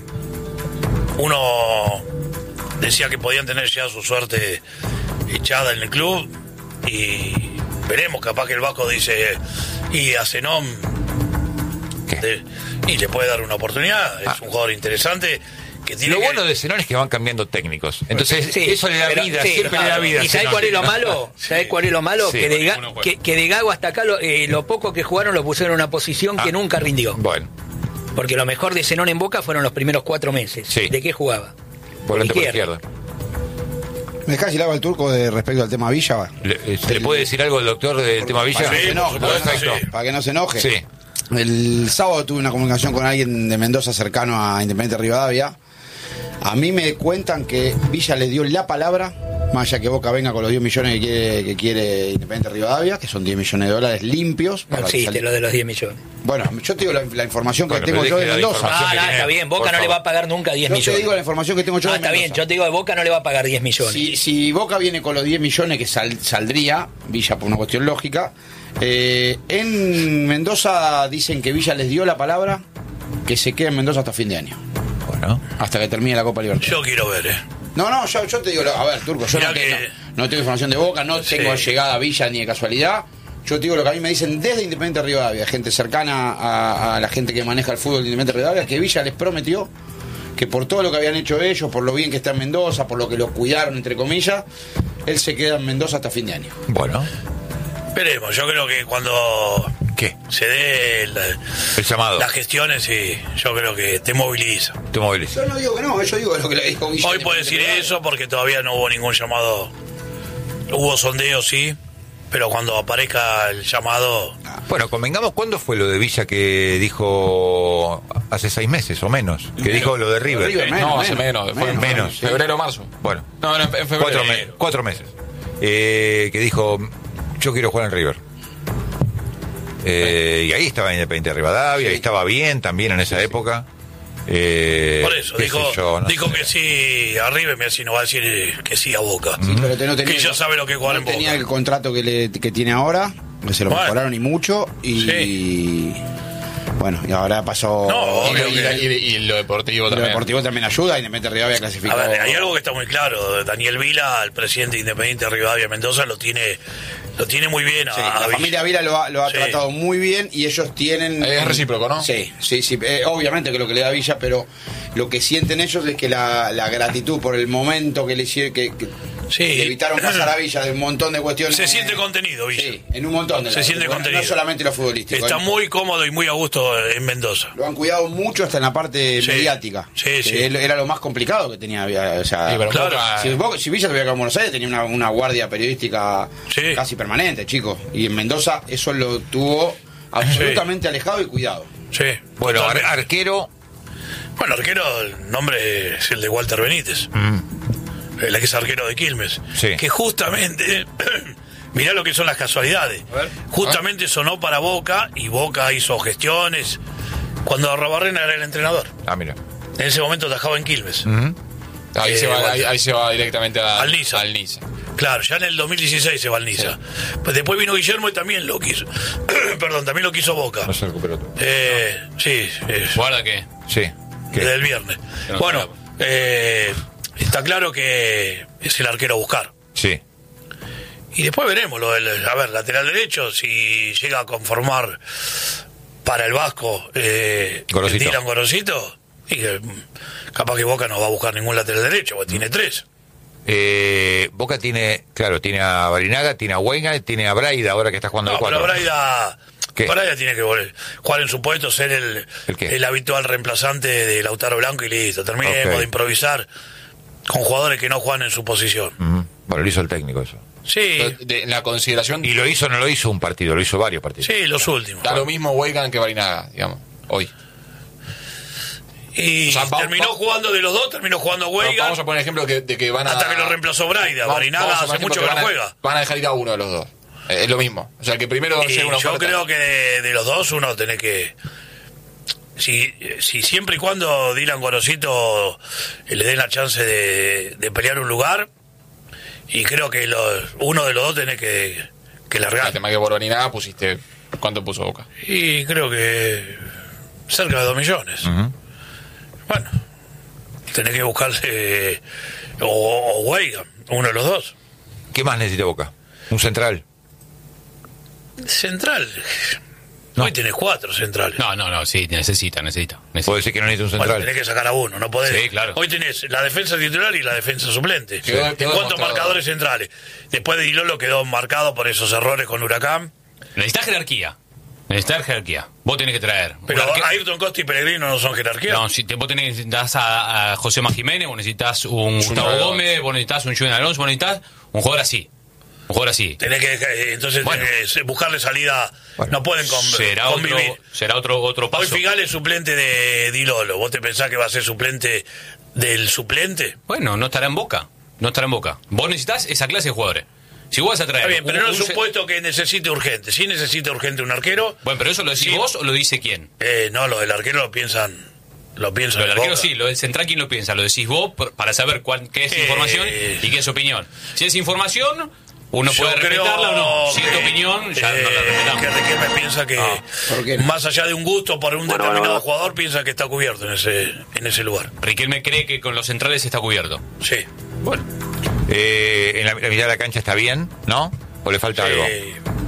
uno decía que podían tener ya su suerte echada en el club. Y veremos, capaz que el Vasco dice, y a Zenón ¿Qué? de- y le puede dar una oportunidad. Es Ah. un jugador interesante. Que tiene Lo que- bueno de Zenón es que van cambiando técnicos. Entonces, Sí, eso le da pero- vida, sí, siempre le da claro. vida. a ¿Y sabés Zenón. cuál es lo malo? ¿Sabés cuál es lo malo? Sí. que, de Ga- Ninguno juega. que, que de Gago hasta acá lo, eh, lo poco que jugaron lo pusieron en una posición que Ah. nunca rindió. Bueno, Porque lo mejor de Zenón en Boca fueron los primeros cuatro meses. Sí. ¿De qué jugaba? volante por izquierda. izquierda. ¿Me dejás si le hago al turco de respecto al tema Villa? ¿Le, eh, ¿Se le puede decir algo al doctor del tema Villa? Para que no se enoje, para que no- Perfecto. sí. para que no se enoje. Sí. El sábado tuve una comunicación con alguien de Mendoza cercano a Independiente Rivadavia. A mí me cuentan que Villa le dio la palabra, más allá que Boca venga con los diez millones que quiere, que quiere Independiente Rivadavia, que son diez millones de dólares limpios. No para existe salir- lo de los diez millones. Bueno, yo te digo la, la información que Bueno, tengo pero yo de deje la Mendoza. información. Ah, que no, tiene, está bien. Boca por no le favor. va a pagar nunca diez Yo millones. te digo la información que tengo yo Ah, de está Mendoza. bien. Yo te digo, de Boca no le va a pagar diez millones. Si, si Boca viene con los diez millones que sal- saldría, Villa por una cuestión lógica, eh, en Mendoza dicen que Villa les dio la palabra que se queda en Mendoza hasta fin de año, Bueno. hasta que termine la Copa Libertadores. Yo quiero ver, ¿eh? No, no, yo, yo te digo, a ver, Turco, yo Mirá no, te- que- no- no tengo información de Boca, no Sí. tengo llegada a Villa ni de casualidad, Yo te digo lo que a mí me dicen desde Independiente Rivadavia, gente cercana a, a la gente que maneja el fútbol de Independiente Rivadavia, que Villa les prometió que por todo lo que habían hecho ellos, por lo bien que está en Mendoza, por lo que lo cuidaron, entre comillas, él se queda en Mendoza hasta fin de año. Bueno. Veremos, yo creo que cuando ¿Qué? se dé la, el llamado, las gestiones, sí, yo creo que te moviliza. Te moviliza. Yo no digo que no, yo digo lo que le dijo Villa. Hoy puede decir eso porque todavía no hubo ningún llamado. Hubo sondeo, sí, pero cuando aparezca el llamado... Bueno, convengamos, ¿cuándo fue lo de Villa que dijo hace seis meses o menos? Que menos. Dijo lo de River. River menos, no, hace menos, menos, fue menos, menos sí. febrero o marzo. Bueno, no, no, en febrero. Cuatro, me cuatro meses. Eh, que dijo, yo quiero jugar en River. Eh, y ahí estaba Independiente Rivadavia, sí. Ahí estaba bien también en esa sí, época. Eh, Por eso, dijo, yo, no dijo que sí a River, mira, si no va a decir que sí a Boca. Sí, pero te, no tenía, que ya sabe lo que juega no en Boca. Tenía el contrato que, le, que tiene ahora, que se lo bueno. mejoraron y mucho, y... Sí. Bueno, y ahora pasó... No, y, lo, y, y, y lo deportivo y también. Lo deportivo también ayuda, Independiente Rivadavia clasificó. A ver, hay algo que está muy claro. Daniel Vila, el presidente de Independiente Rivadavia Mendoza, lo tiene lo tiene muy bien. A, sí, a la Villa. familia Vila lo ha, lo ha sí. tratado muy bien y ellos tienen... Es recíproco, ¿no? Sí, sí, sí. Eh, obviamente que lo que le da Villa, pero lo que sienten ellos es que la, la gratitud por el momento que le hicieron... Que, que, Sí. Le evitaron pasar a Villa de un montón de cuestiones. Se siente contenido, Villa. Sí, en un montón de Se siente bueno, contenido. No solamente lo futbolístico. Está ¿eh? muy cómodo y muy a gusto en Mendoza. Lo han cuidado mucho hasta en la parte sí. mediática. Sí, sí. Era lo más complicado que tenía. O sea, sí, pero claro. si, vos, si Villa se veía con Buenos Aires, tenía una, una guardia periodística sí. casi permanente, chicos. Y en Mendoza eso lo tuvo absolutamente sí. alejado y cuidado. Sí. Bueno, ar arquero. Bueno, arquero, el nombre es el de Walter Benítez. Mm. El ex arquero de Quilmes, sí. que justamente, mirá lo que son las casualidades, justamente sonó para Boca y Boca hizo gestiones cuando Arrobarrena era el entrenador. Ah, mira. En ese momento trabajaba en Quilmes. Uh-huh. ahí, eh, se va, ahí, ahí se va directamente a, al Niza. al Niza. Claro, ya en el dos mil dieciséis se va al Niza. Sí. Pues después vino Guillermo y también lo quiso. Perdón, también lo quiso Boca. No se recuperó todo. Eh, no. Sí. Es, ¿Guarda qué? Sí. ¿Qué? Desde el viernes. No bueno, eh... está claro que es el arquero a buscar. Sí. Y después veremos lo del, a ver, lateral derecho, si llega a conformar para el Vasco eh, el Dylan Gorosito, y que, capaz que Boca no va a buscar ningún lateral derecho, porque tiene tres. Eh, Boca tiene, claro, tiene a Barinaga, tiene a Huenga, tiene a Braida ahora que está jugando no, el cuatro. Pero Braida, Braida tiene que volver, jugar en su puesto, ser el, ¿El, el habitual reemplazante de Lautaro Blanco y listo. Terminemos okay. de improvisar con jugadores que no juegan en su posición. Uh-huh. Bueno, lo hizo el técnico eso. Sí. De, de la consideración... Y lo hizo, no lo hizo un partido, lo hizo varios partidos. Sí, los últimos. Da lo mismo Weigan que Barinaga, digamos, hoy. Y o sea, va, terminó va, jugando de los dos, terminó jugando Weigan. Vamos a poner ejemplo de, de que van a... Hasta que lo reemplazó Braida. Barinaga hace mucho que, que no a, juega. Van a dejar ir a uno de los dos. Es lo mismo. O sea, que primero llega una Yo oferta. creo que de, de los dos uno tiene que... Si, si siempre y cuando Dylan Gorosito le den la chance de, de pelear un lugar, y creo que los, uno de los dos tiene que, que largar. El tema que por Barinaga pusiste, ¿cuánto puso Boca? Y creo que cerca de dos millones. Uh-huh. Bueno, tenés que buscarle o, o Weigan, uno de los dos. ¿Qué más necesita Boca? ¿Un central? Central... No. Hoy tenés cuatro centrales. No, no, no, sí, necesita, necesita. necesita. Puede decir que no necesita un central. Bueno, tenés que sacar a uno, no podés. Sí, claro. Hoy tenés la defensa titular y la defensa suplente. Sí, ¿En cuántos marcadores centrales? Después de Dilolo quedó marcado por esos errores con Huracán. Necesitas jerarquía. Necesitas jerarquía. Vos tenés que traer. Pero arque... Ayrton Costa y Pellegrino no son jerarquía. No, si te, vos tenés, necesitas a, a José Má Jiménez, vos necesitas un Gustavo Gómez, vos necesitas un Julián Alonso, vos necesitas un jugador así. Un jugador así. Tenés que, entonces, bueno, tenés que buscarle salida. Bueno, no pueden con, será convivir. Otro, será otro, otro paso. Hoy Figal es suplente de Dilolo. ¿Vos te pensás que va a ser suplente del suplente? Bueno, no estará en Boca. No estará en Boca. Vos necesitas esa clase de jugadores. Si vos vas a traer... Está bien, pero un, no es un un puesto que necesite urgente. Sí necesita urgente un arquero. Bueno, pero ¿eso lo decís sí. vos o lo dice quién? Eh, no, lo del arquero lo piensan... Lo piensan Lo del arquero Boca. Sí, lo del central, ¿quién lo piensa? Lo decís vos para saber cuál, qué es eh... información y qué es opinión. Si es información... Uno Yo puede respetarla o no. Si es tu opinión, ya eh, no la respetamos. Que Riquelme piensa que, no, más allá de un gusto por un bueno, determinado bueno, bueno. jugador, piensa que está cubierto en ese en ese lugar. Riquelme cree que con los centrales está cubierto. Sí. Bueno. Eh, en la, la mitad de la cancha está bien, ¿no? ¿O le falta sí. algo?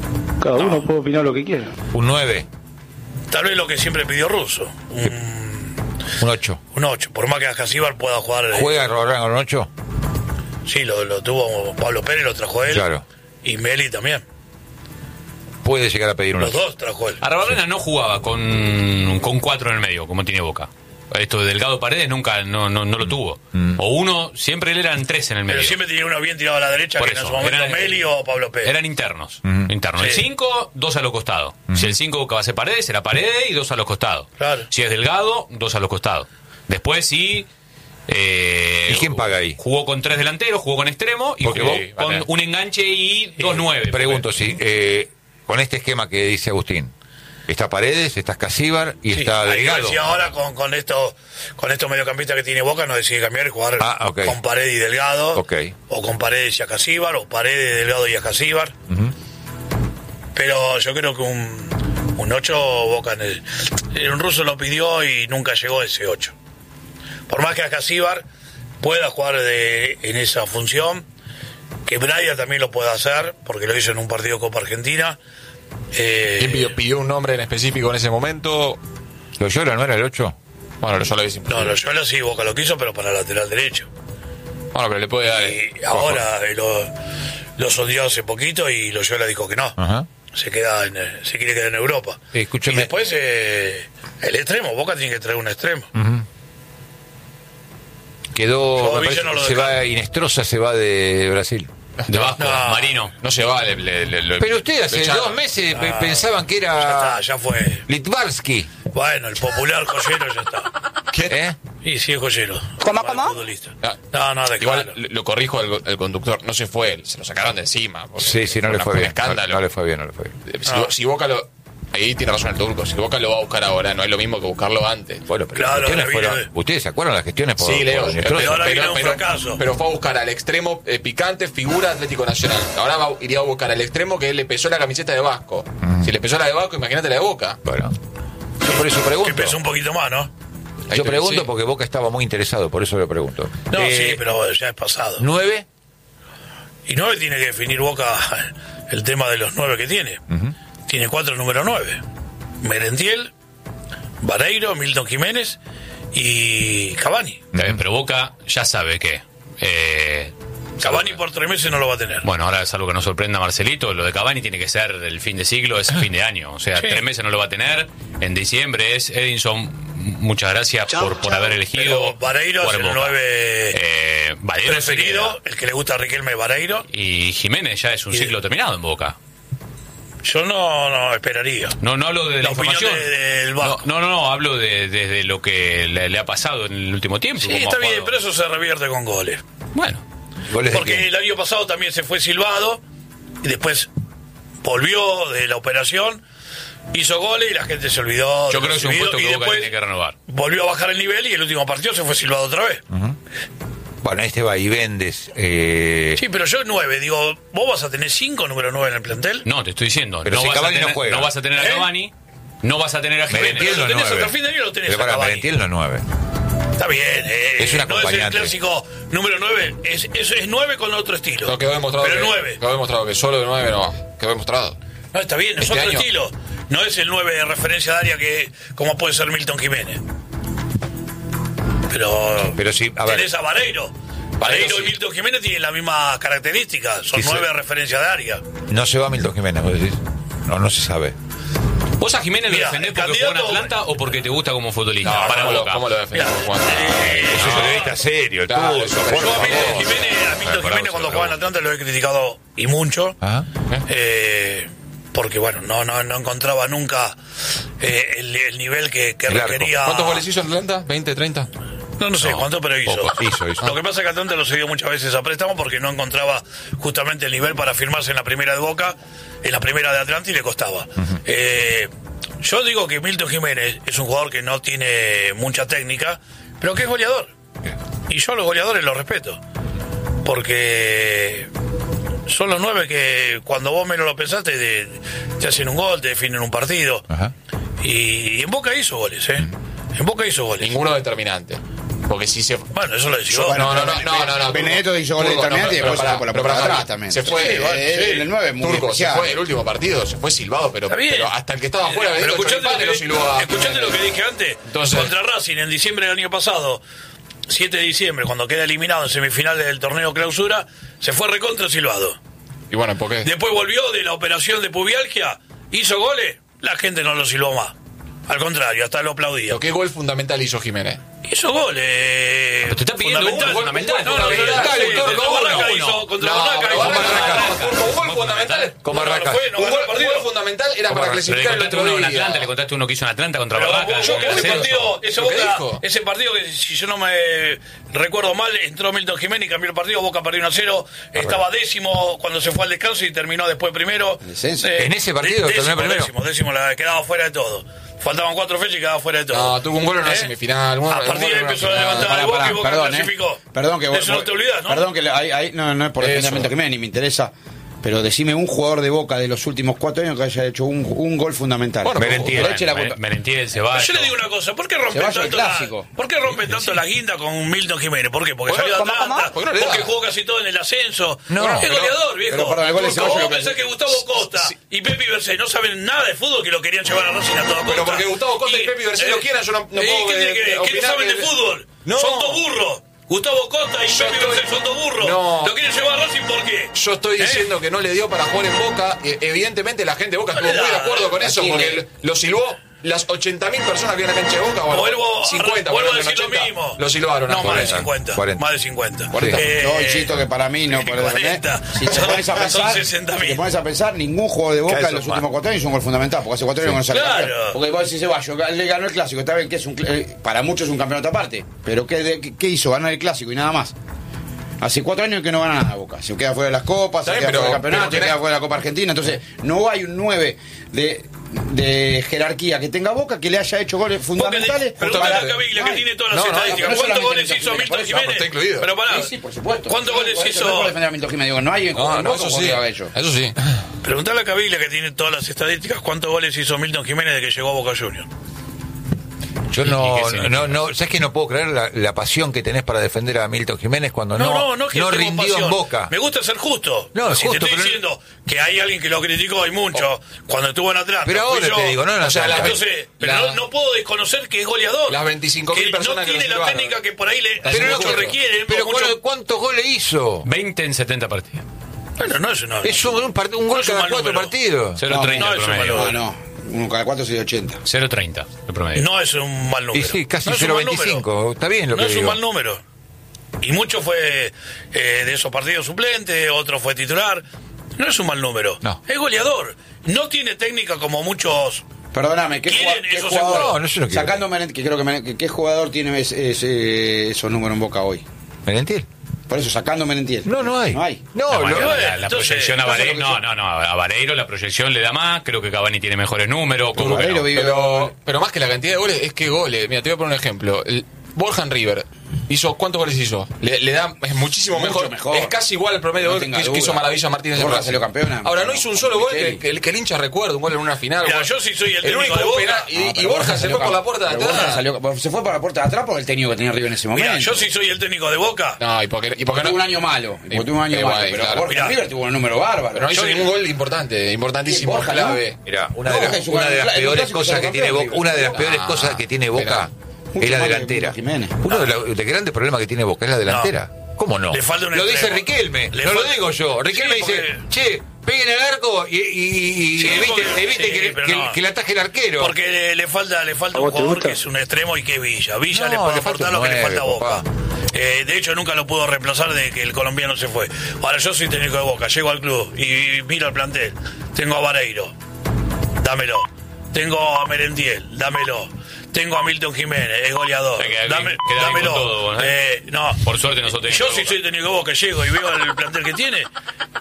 Cada uno puede opinar lo que quiera. Un nueve. Tal vez lo que siempre pidió Russo. Un, un ocho. Un ocho. Por más que Ascasíbar pueda jugar. ¿Juega Roldán con un ocho? Sí, lo, lo tuvo Pablo Pérez, lo trajo él. Claro. Y Meli también. Puede llegar a pedir un Los ocho. dos trajo él. Arrabalena no jugaba con, con cuatro en el medio, como tiene Boca. Esto de Delgado Paredes nunca no, no, no lo tuvo. Mm. O uno, siempre él eran tres en el medio. Pero siempre tenía uno bien tirado a la derecha, Por que eso, en su momento eran, Meli o Pablo Pérez. Eran internos. Mm. internos. Sí. El cinco, dos a los costados. Mm. Si el cinco Boca va a ser Paredes, era Paredes y dos a los costados. Claro. Si es Delgado, dos a los costados. Después sí... Eh, ¿Y quién paga ahí? Jugó con tres delanteros, jugó con extremo y Porque jugó vos, con vale. un enganche y dos nueve. Pregunto, si eh, con este esquema que dice Agustín, está Paredes, está Escasíbar y Sí, está Delgado. Si ahora con, con esto con estos mediocampistas que tiene Boca no decide cambiar y jugar ah, okay. con Paredes y Delgado, okay. o con Paredes y Ascasíbar, o Paredes, Delgado y Ascasíbar. Uh-huh. Pero yo creo que un, un ocho Boca en el, el ruso lo pidió y nunca llegó a ese ocho. Por más que Ascasíbar pueda jugar de, en esa función, que Braya también lo pueda hacer, porque lo hizo en un partido Copa Argentina. Eh, ¿Quién pidió, pidió un nombre en específico en ese momento? ¿Loyola no era el ocho? Bueno, Loyola es No, Loyola sí, Boca lo quiso, pero para lateral derecho. Bueno, pero le puede dar... Y ahora eh, lo, lo sondeó hace poquito y Loyola dijo que no. Ajá. Se queda en, se quiere quedar en Europa. Sí, escúcheme. Y después eh, el extremo, Boca tiene que traer un extremo. Uh-huh. Quedó, me parece, no se va Inestrosa, se va de Brasil. De Vasco, No. Marino. No se va, le, le, le- Pero usted le hace echaron. dos meses Ah. pensaban que Ya era está, ya fue. Litvarsky. Bueno, el popular joyero ya está. ¿Eh? Y sí, es joyero. ¿Cómo, Mal cómo? futbolista. Ah, No, no, de Igual claro. lo lo corrijo al, al conductor, no se fue él, se lo sacaron de encima. porque Sí, sí, no le una- fue un bien. escándalo. No, no le fue bien, no le fue bien. Si, Ah. si Boca lo... Ahí tiene razón el turco, si Boca lo va a buscar ahora, no es lo mismo que buscarlo antes. Bueno, pero Claro, las gestiones ahora fueron- viene- ¿Ustedes se acuerdan las gestiones por, Sí, Leo, por Inestrosa? pero ahora viene un fracaso. pero fue a buscar al extremo eh, picante, figura Atlético Nacional. Ahora va, iría a buscar al extremo que le pesó la camiseta de Vasco. Si le pesó la de Vasco, imagínate la de Boca. Bueno, yo por eso Que pregunto. pesó un poquito más, ¿no? Ahí Yo te- pregunto sí. porque Boca estaba muy interesado, por eso lo pregunto. No, Eh, sí, pero ya es pasado. ¿Nueve? Y nueve tiene que definir Boca el tema de los nueve que tiene. Uh-huh. Tiene cuatro número nueve. Merentiel, Vareiro, Milton Jiménez y Cavani. Está bien, pero Boca ya sabe que... Eh, Cavani por tres meses no lo va a tener. Bueno, ahora es algo que nos sorprenda Marcelito, lo de Cavani tiene que ser el fin de siglo, es fin de año, o sea, Sí. tres meses no lo va a tener, en diciembre es Edinson, muchas gracias Chau, por, por chau. haber elegido. Pero Vareiro es jugar en el Boca. nueve Eh, Vareiro se preferido, queda. el que le gusta a Riquelme es Vareiro. Y Jiménez ya es un Y- ciclo terminado en Boca. Yo no, no esperaría. No, no hablo de la, La opinión información. de- del no, Vasco. no, no, no, hablo de, desde lo que le, le ha pasado en el último tiempo. Sí, cómo ha está bien, jugado. pero eso se revierte con goles. Bueno, ¿Goles de Porque quién? el año pasado también se fue silbado y después volvió de la operación, hizo goles y la gente se olvidó. yo de creo que es lo un subido, puesto y que Boca después tiene que renovar. volvió a bajar el nivel y el último partido se fue silbado otra vez. Bueno, este va y vendes. Eh, Sí, pero yo nueve, digo, ¿vos vas a tener cinco número nueve en el plantel? No, te estoy diciendo, Pero no, si vas a Cavani no tener, juega. no vas a tener a ¿Eh? Cavani, no vas a tener a Jiménez. Merentiel no lo tenés nueve. hasta el fin de año, lo tenés Pero a para Cavani. Merentiel no nueve. Está bien, eh, Es un no es el acompañante. clásico número nueve, es, es, es nueve con otro estilo. No, quedó demostrado, pero que, nueve. quedó demostrado que solo de nueve no, quedó demostrado. No, está bien, es Este otro año- estilo. No es el nueve de referencia de área que como puede ser Milton Jiménez. Pero, Pero sí, a ver. tenés a Vareiro. Vareiro sí. y Milton Jiménez tienen la misma característica. Son Sí, sí. nueve de referencia de área. No se va Milton Jiménez, vos decís. No, no se sabe. ¿Vos a Jiménez lo Mira, defendés el porque jugó en candidato- Atlanta o porque te gusta como futbolista? No, Para ¿cómo, lo, Boca. ¿cómo lo defendemos? Mira, Juan? eh, Es un periodista serio, el Claro, turco, eso, por pero Yo a favor. Milton Jiménez, a Milton Bravo, Jiménez cuando bravo. jugaba en Atlanta lo he criticado y mucho. Ajá. Eh, porque bueno, no, no, no encontraba nunca eh, el, el nivel que, que El arco. requería. ¿Cuántos goles hizo en Atlanta? ¿veinte, treinta? No, no sé cuánto, pero hizo. Pocos, hizo, hizo. Lo que pasa es que Atlanta lo cedió muchas veces a préstamo porque no encontraba justamente el nivel para firmarse en la primera de Boca, en la primera de Atlanta y le costaba. Eh, yo digo que Milton Jiménez es un jugador que no tiene mucha técnica, pero que es goleador. Y yo a los goleadores los respeto. Porque son los nueve que cuando vos menos lo pensaste te, te hacen un gol, te definen un partido. Ajá. Y, y en Boca hizo goles, ¿eh? En Boca hizo goles. Ninguno determinante. Porque si se... Bueno, eso lo decís vos. No, no, no, no, no, no. Benedetto hizo goles determinantes y después se fue por la puerta de atrás también. Se fue, Sí, eh, el nueve es muy Turco, se especial. fue el último partido, se fue silbado, pero, Está bien. pero hasta el que estaba afuera, Pero Benedetto escuchate lo, Choripán, que, lo silbó a- escuchate lo que dije antes. Entonces- Contra Racing en diciembre del año pasado, siete de diciembre, cuando queda eliminado en semifinales del torneo clausura, se fue recontra silbado. Y bueno, ¿por qué? Después volvió de la operación de pubialgia, hizo goles, la gente no lo silbó más. Al contrario, hasta lo aplaudía. ¿Qué gol fundamental hizo Jiménez? Hizo goles. Pero te está pidiendo un gol fundamental. No, no, no, Fundamental, no, el Turco, contra uno, Barraca uno. hizo, contra No, Barraca pero hizo. Barraca, un gol fundamental. Con No, no, Barraca. no fue, no Un ganó gol, el un partido. gol fundamental era para Pero le clasificar el contaste otro uno en día. Atlanta, le contaste uno que hizo en Atlanta contra Pero Barraca. yo, en el ese ascenso. partido, ese, ¿Lo que Boca, dijo? ese partido que si yo no me recuerdo mal, entró Milton Jiménez y cambió el partido, Boca perdió uno a cero, estaba décimo cuando se fue al descanso y terminó después primero. ¿En descenso? Eh, ¿En ese partido dé- terminó décimo, primero? Décimo, décimo, la, quedaba fuera de todo. Faltaban cuatro fechas y quedaba fuera de todo. No, tuvo un gol en una ¿Eh? semifinal. un- A un partir de gol ahí en una empezó a final. levantar Pará, el Boca pará, y Boca perdón, eh. clasificó. Perdón que De eso no te olvidás, ¿no? Perdón que le- ahí, ahí no, no es por defender a Eso. Milton Jiménez, ni me interesa. Pero decime un jugador de Boca de los últimos cuatro años que haya hecho un, un gol fundamental. Bueno, Merentiel. Derecha y la punta. Merentiel, Ceballos. Yo le digo una cosa, ¿por qué rompen Ceballos tanto, el la, clásico. ¿por qué rompen tanto la guinda con Milton Jiménez? ¿Por qué? Porque Bueno, salió de ¿cómo, Atlanta, cómo? ¿Por qué no le da? porque jugó casi todo en el ascenso. No, es pero- goleador, viejo. pero perdón, el gol de Turco, Ceballos vos lo que- pensás que Gustavo Costa sí. y Pepe Ibersé no saben nada de fútbol que lo querían llevar a Racing a toda costa. Pero porque Gustavo Costa y Pepe Ibersé lo quieran, yo no- no ¿y puedo, ¿Qué tiene eh, que ver? ¿Qué no opinar saben que- de fútbol? No. Son dos burros. Gustavo Costa y Yo Pepe estoy- Ibersé son dos burros. No. ¿Lo quieren llevar a Racing por qué? Yo estoy ¿Eh? diciendo que no le dio para jugar en Boca. Eh, Evidentemente la gente de Boca No estuvo le muy de da. acuerdo con eso, Así porque le- lo- lo silbó las ochenta mil personas que había en la cancha de Boca. Bueno, Vuelvo, cincuenta, vuelvo a ponele, decir lo ochenta, mismo. Lo silbaron. No, a más de cuarenta. cincuenta. cuarenta. Más de cincuenta. cuarenta. Eh, Yo insisto que para mí no, por cuarenta. defender. Si te pones a Son pensar, sesenta mil. si te pones a pensar, ningún jugador de Boca Claro, en los son últimos más. cuatro años es un gol fundamental, porque hace cuatro años que no sale Claro. campeón. Porque vos decís Ceballos, le ganó el clásico, está bien que es un cl- eh, para muchos es un campeonato aparte, pero ¿qué, de- qué- qué hizo? Ganar el clásico y nada más. Hace cuatro años que no gana nada Boca. Se queda fuera de las copas, se Está queda bien, fuera del pero- campeonato, pero se queda tenés- fuera de la Copa Argentina. Entonces, no hay un nueve de, de jerarquía que tenga Boca que le haya hecho goles fundamentales. Preguntale para- a Caviglia, No que hay. tiene todas No, las no, estadísticas. no ¿Cuántos solamente goles Milton hizo Jiménez, Milton por eso, Jiménez? está incluido. Pero pará, Sí, sí, por supuesto. ¿cuántos goles Por eso no es hizo? por defender a Milton Jiménez, digo, no hay en No, no, Boca eso como sí. que haga ello. Eso sí. Preguntale a Caviglia, que tiene todas las estadísticas, ¿cuántos goles hizo Milton Jiménez de que llegó a Boca Juniors? Yo ¿Y no, qué significa? no, no, ¿sabes que no puedo creer la, la pasión que tenés para defender a Milton Jiménez cuando No, no, no, no, es que tengo rindió pasión. en Boca? Me gusta ser justo. No, es si justo, te estoy pero- diciendo que hay alguien que lo criticó, hay mucho, cuando estuvo en Atlanta. Pero fui ahora yo. te digo, no en O sea, Atlanta. entonces, pero La- no, no puedo desconocer que es goleador. Las veinticinco mil Que personas no que lo tiene la silbaron. técnica que por ahí le, Pero no, muchos requieren. pero o mucho- ¿cuál- ¿cuántos goles hizo? veinte en setenta partidos. Bueno, no es una... Es un, un, part- un No gol es un cada mal cuatro número. partidos. cero treinta no, el es un promedio. valor. No, no. Uno cada cuatro sería ochenta. cero treinta el promedio. No es un mal número. Y sí, casi No es un cero mal veinticinco. número. Está bien lo No que es un digo. mal número. Y mucho fue eh, de esos partidos suplentes, otro fue titular. No es un mal número. No. Es goleador. No tiene técnica como muchos. Perdóname, ¿qué, ¿Quieren? jugua- qué Eso jugador? seguro. No, no, yo no quiero. Sacando Merentiel, que creo que, Merentiel- que ¿qué jugador tiene ese- ese- esos números en Boca hoy? ¿Merentiel? Por eso, sacando Merentiel. No, no hay. No hay. No, No, lo- bueno, la, la entonces, proyección a entonces Vareiro, lo que no, no, no, a Vareiro la proyección le da más, creo que Cavani tiene mejores números, como que Vareiro no. vive- Pero, pero más que la cantidad de goles, es que goles. Mira, te voy a poner un ejemplo. El Borja en River. Hizo, ¿cuántos goles hizo? Le, le da, es muchísimo Mucho mejor. mejor. Es casi igual al promedio No de gol tenga que, que duda. hizo Maravilla Martínez en Borja Racing. salió campeona. Ahora, no hizo un solo gol que, Micheli. que el, que el hincha recuerda, un gol en una final. Mira, Gol- yo sí soy el el técnico único de Boca. penal. Y, No, y pero Borja se salió fue por cam- la puerta de pero Borja atrás. salió- se fue por la puerta de atrás por el técnico que tenía River en ese momento. Mira, yo sí soy el técnico de Boca. No, y porque, y Porque porque tuvo no. un año malo. y Porque tuvo un año Igual, malo. Pero claro. Borja Mirá. River tuvo un número bárbaro. Pero no hizo Yo- ningún gol importante, importantísimo, Sí, Borja, ¿no? clave. Mira, una No, de las, es un una de las clásico, peores clásico cosas que campeón tiene Boca, River. una de las peores Ah, cosas que tiene Boca Mucho es la más que delantera. Jiménez. Uno de los de grandes problemas que tiene Boca es la delantera. ¿Cómo no? Le falta un lo dice extremo. Riquelme, Le no lo falta- digo yo. Riquelme Sí, dice, porque- che, peguen al arco y, y, y- y Sí, eviten, porque- eviten sí, que, pero que- no. que le ataje el arquero. Porque le, le falta, le falta un jugador que es un extremo y que es Villa. Villa No, le puede le falta aportar un lo que le falta a nueve, Boca. papá. Eh, de hecho, nunca lo pudo reemplazar de que el colombiano se fue. Ahora yo soy técnico de Boca, llego al club y miro al plantel. Tengo a Vareiro, dámelo. Tengo a Merentiel, dámelo. Tengo a Milton Jiménez, es goleador. O sea, que Dame, queda bien dámelo. con todo, ¿eh? Eh, no. Por suerte nosotros Yo tenemos sí Boca. soy técnico de Boca, llego y veo el plantel que tiene.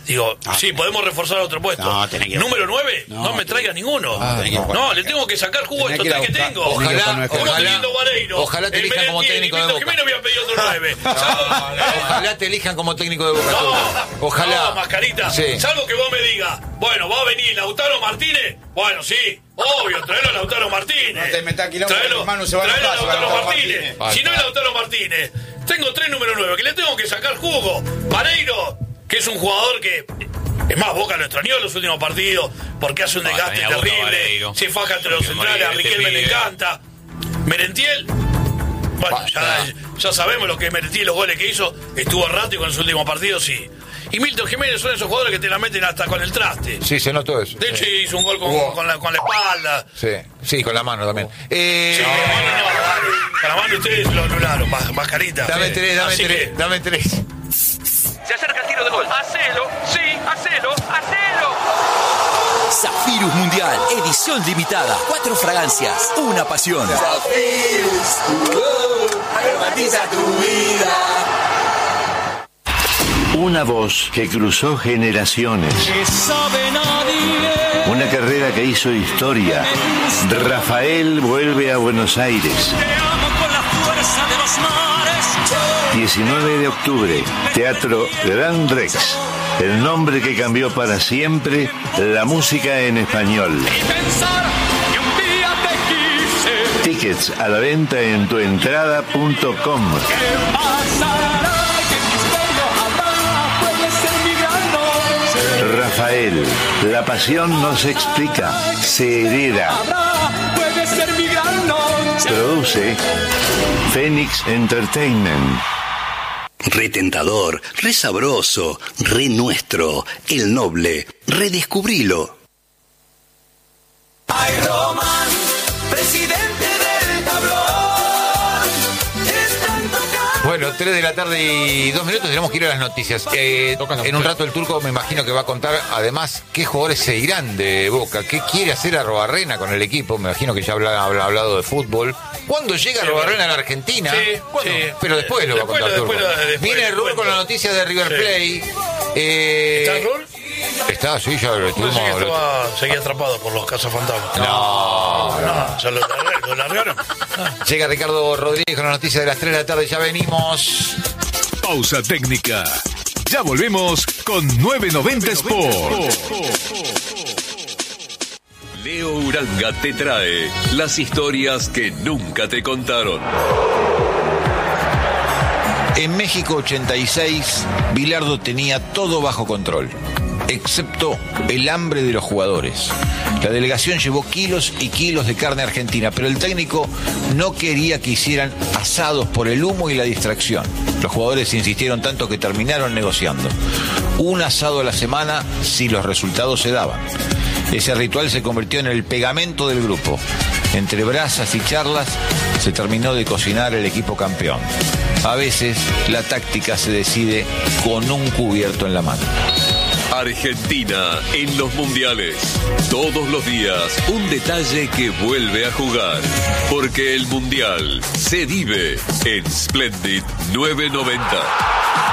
Digo, ah, sí, podemos reforzar otro puesto. No, que número nueve, no, no me traiga ninguno. Ah, no, no, le tengo que sacar jugo a estos tres que tengo. Ojalá, ojalá, ojalá te elijan como técnico de Boca. Jiménez había pedido otro nueve. Ojalá te elijan como técnico de Boca. No, ojalá. No, Mascarita. Sí. Salvo que vos me digas, bueno, va a venir Lautaro Martínez. Bueno, sí, obvio, traelo a Lautaro Martínez. No te metas quilombo, traelo, hermano, se va a Lautaro Martínez. Martínez. Martínez. Si no es Lautaro Martínez, tengo tres número nueve que le tengo que sacar jugo. Vareiro, que es un jugador que, es más, Boca lo extrañó en los últimos partidos porque hace un desgaste ah, terrible, Boca, se faja entre los centrales, a Riquelme le encanta. Merentiel, bueno, ya, ya sabemos lo que es Merentiel, los goles que hizo, estuvo errático en su último partido, sí. Y Milton Jiménez son esos jugadores que te la meten hasta con el traste. Sí, se notó eso. De hecho, sí. hizo un gol con, wow. con, la, con la espalda. Sí, sí, con la mano también. Oh. Eh... Sí, con la mano no, dale. Con la mano ustedes lo anularon, Mascarita. Dame sí. tres, dame Así tres, que... dame tres. Se acerca el tiro de gol. Hacelo, sí, hacelo, hacelo. Zafirus Mundial, edición limitada. Cuatro fragancias, una pasión. Zafirus, uh, aromatiza tu vida. Una voz que cruzó generaciones. Una carrera que hizo historia. Rafael vuelve a Buenos Aires. diecinueve de octubre, Teatro Gran Rex. El nombre que cambió para siempre la música en español. Tickets a la venta en tuentrada punto com. Rafael, la pasión no se explica, se hereda. Produce Phoenix Entertainment. Retentador, re sabroso, re nuestro, el noble, redescubrilo. Ay, Román, presidente del tablón. Están tocando. Bueno, tres de la tarde y dos minutos, tenemos que ir a las noticias. Eh, en un rato el Turco me imagino que va a contar además qué jugadores se irán de Boca, qué quiere hacer Arrobarrena con el equipo. Me imagino que ya ha hablado de fútbol. ¿Cuándo llega sí, Arrobarrena a la Argentina? Sí, ¿Cuándo? sí. Pero después lo va a contar Turco. Viene Rul con la noticia de River Plate. Sí. Eh, ¿Está Rul? Está, sí, ya lo estuvimos. No, que estaba, seguía atrapado por los cazafantasmas. No, no, no. ¿Ya lo, lo largaron? Ah. Llega Ricardo Rodríguez con la noticia de las tres de la tarde. Ya venimos. Pausa técnica. Ya volvemos con nueve noventa Sport. Leo Uranga te trae las historias que nunca te contaron. En México ochenta y seis, Bilardo tenía todo bajo control, excepto el hambre de los jugadores. La delegación llevó kilos y kilos de carne argentina, pero el técnico no quería que hicieran asados por el humo y la distracción. Los jugadores insistieron tanto que terminaron negociando un asado a la semana si los resultados se daban. Ese ritual se convirtió en el pegamento del grupo. Entre brasas y charlas se terminó de cocinar el equipo campeón. A veces la táctica se decide con un cubierto en la mano. Argentina en los mundiales. Todos los días un detalle que vuelve a jugar. Porque el mundial se vive en Splendid nueve noventa.